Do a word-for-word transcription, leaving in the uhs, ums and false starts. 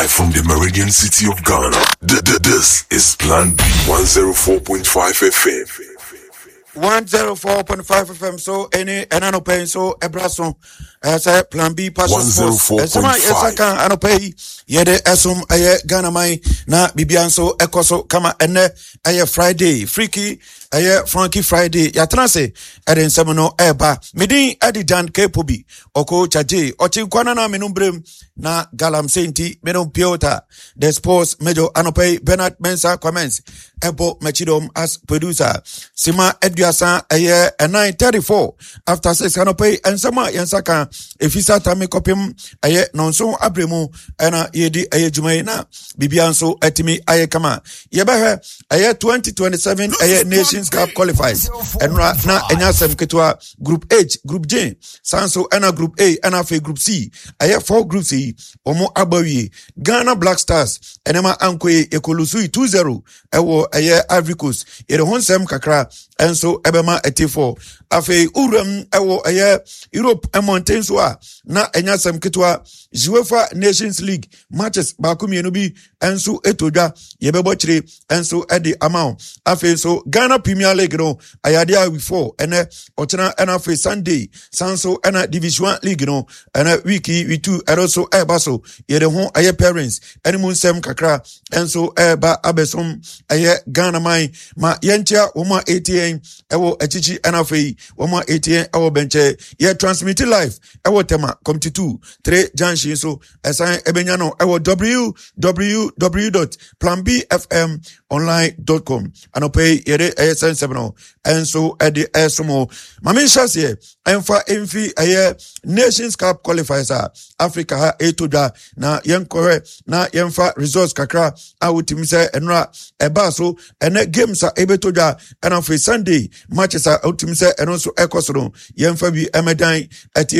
Live from the Meridian City of Ghana. This is Plan B one oh four point five F M. one oh four point five F M. So any enano pay so ebraso as a Plan B passion sports. Sama yesaka anopay yede esum aye Ghana mai na bibianso ekoso kama ene aye Friday freaky aye Frankie Friday yatranse eden semono eba midin edidan kepobi oko chaje ochi kwana na menumbrem na galam senti menum piota the sports major anopay Bernard Mensah comments ebo machidom as producer sima eduasa aye nine thirty-four after six anopay and sama yansaka efisa tame kopim aye nonso abremu ena yedi aye jumai na bibianso etimi aye kama yebehe aye twenty twenty-seven aye Nations Cup qualifies and na enyasem ketwa group H group J sanso ena group A ena fe group C aye four group C omo abawi Ghana Black Stars enema ankoe ekolusu two zero ewo aye Ivory Coast yede honsem kakra enso ebema eighty-four afe uram ewo aye Europe emonten so a na enyasem ketwa UEFA Nations League matches baako mienu bi enso etodwa yebebo chire enso edi amount afe so Ghana Premier League no ayade a we four ene ochena ena fe Sunday sanso ena Division one League no ena wiki we two eroso ebaso yede ho aye parents eni munsem kakra enso eba abesom aye Ghana mai ma yentia woma A T N ewo echichi ena fe woma A T N ewo benche ye transmit live ewo tema come to two three junction so esan ebenya no ewo w w w dot plan b f m online dot com anopay yede A S N seven no enso edi esomo mamin shase enfa enfi aye Nations Cup qualifiers Africa ha etoda na yenkore na yenfa results kakra awutimi se enra eba so ene games a ebetoda ena for Sunday matches a awutimi se eno so ekoso no yenfa bi emedan eti